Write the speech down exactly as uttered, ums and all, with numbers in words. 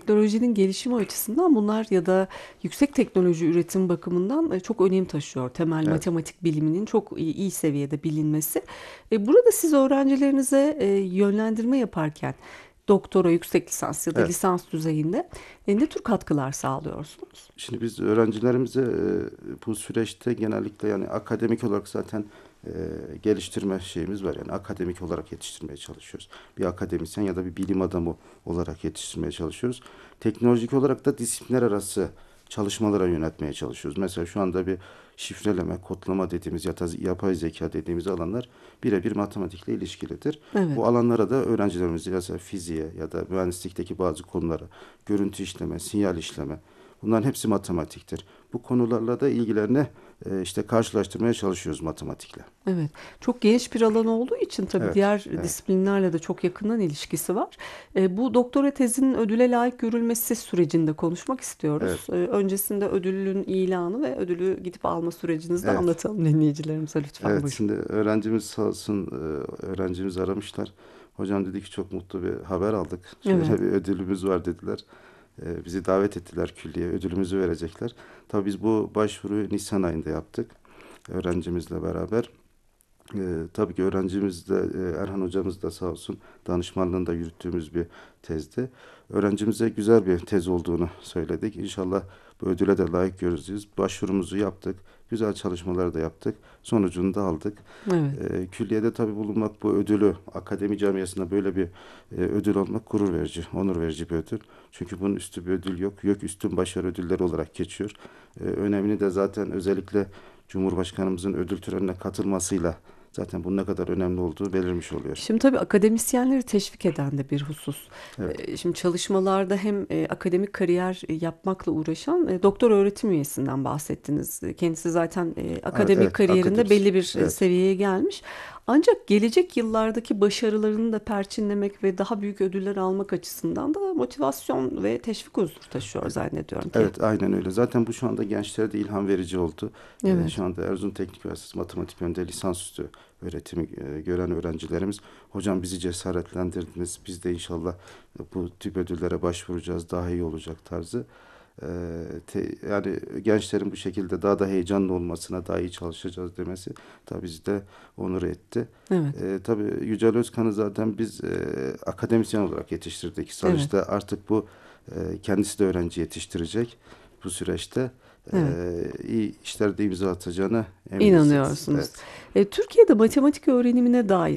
teknolojinin gelişimi açısından bunlar ya da yüksek teknoloji üretim bakımından e, çok önem taşıyor. Temel Evet, matematik biliminin çok iyi, iyi seviyede bilinmesi. E, burada siz öğrencilerinize e, yönlendirme yaparken doktora, yüksek lisans ya da evet. lisans düzeyinde e, ne tür katkılar sağlıyorsunuz? Şimdi biz öğrencilerimize e, bu süreçte genellikle yani akademik olarak zaten e, geliştirme şeyimiz var. Yani akademik olarak yetiştirmeye çalışıyoruz. Bir akademisyen ya da bir bilim adamı olarak yetiştirmeye çalışıyoruz. Teknolojik olarak da disiplinler arası çalışmalara yöneltmeye çalışıyoruz. Mesela şu anda bir şifreleme, kodlama dediğimiz ya da yapay zeka dediğimiz alanlar birebir matematikle ilişkilidir. Evet. Bu alanlara da öğrencilerimizi mesela fiziğe ya da mühendislikteki bazı konulara, görüntü işleme, sinyal işleme, bunların hepsi matematiktir. Bu konularla da ilgilerini e, işte karşılaştırmaya çalışıyoruz matematikle. Evet, çok geniş bir alan olduğu için tabii Evet, diğer evet, disiplinlerle de çok yakından ilişkisi var. E, bu doktora tezinin ödüle layık görülmesi sürecinde konuşmak evet, istiyoruz. E, öncesinde ödülün ilanı ve ödülü gidip alma sürecinizi de evet. anlatalım dinleyicilerimize lütfen Evet, buyurun. şimdi öğrencimiz sağ olsun, e, öğrencimizi aramışlar. Hocam dedi ki çok mutlu bir haber aldık. Şöyle Evet, bir ödülümüz var dediler. E, bizi davet ettiler külliyeye, ödülümüzü verecekler. Tabii biz bu başvuruyu Nisan ayında yaptık öğrencimizle beraber. Ee, tabii ki öğrencimiz de e, Erhan hocamız da sağ olsun danışmanlığında yürüttüğümüz bir tezdi. Öğrencimize güzel bir tez olduğunu söyledik. İnşallah bu ödüle de layık görürüz. Başvurumuzu yaptık. Güzel çalışmalar da yaptık. Sonucunu da aldık. evet. Ee, külliyede tabii bulunmak, bu ödülü akademi camiasında böyle bir e, ödül almak gurur verici, onur verici bir ödül. Çünkü bunun üstü bir ödül yok. Yok üstün başarı ödülleri olarak geçiyor. Ee, önemini de zaten özellikle Cumhurbaşkanımızın ödül törenine katılmasıyla zaten bunun ne kadar önemli olduğu belirmiş oluyor. Şimdi tabii akademisyenleri teşvik eden de bir husus. Evet, Eee, Şimdi çalışmalarda hem e, akademik kariyer e, yapmakla uğraşan e, doktor öğretim üyesinden bahsettiniz. E, Kendisi zaten e, A- akademik evet, kariyerinde akademisyen. belli bir e, Evet, seviyeye gelmiş. Ancak gelecek yıllardaki başarılarını da perçinlemek ve daha büyük ödüller almak açısından da motivasyon ve teşvik unsuru taşıyor zannediyorum ki. evet, aynen öyle. Zaten bu şu anda gençlere de ilham verici oldu. Ee, Evet. şu anda Erzurum Teknik Üniversitesi Matematik Yönünde lisansüstü öğretimi e, gören öğrencilerimiz, hocam bizi cesaretlendirdiniz. Biz de inşallah bu tip ödüllere başvuracağız, daha iyi olacak tarzı. Ee, te- yani gençlerin bu şekilde daha da heyecanlı olmasına, daha iyi çalışacağız demesi tabii bizi de onur etti. Evet. Ee, tabii Yücel Özkan'ı zaten biz e, akademisyen olarak yetiştirdik. Evet. Sarıç'ta artık bu e, kendisi de öğrenci yetiştirecek bu süreçte. E, Evet. iyi işlerde imza atacağına eminiz. İnanıyorsunuz. Evet. E, Türkiye'de matematik öğrenimine dair